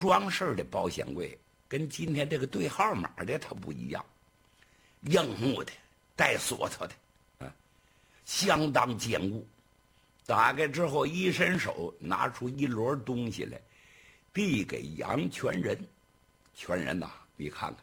装饰的保险柜跟今天这个对号码的它不一样，硬木的，带锁头的，相当坚固。打开之后，一伸手拿出一摞东西来，递给杨全仁。全仁呐，你看看，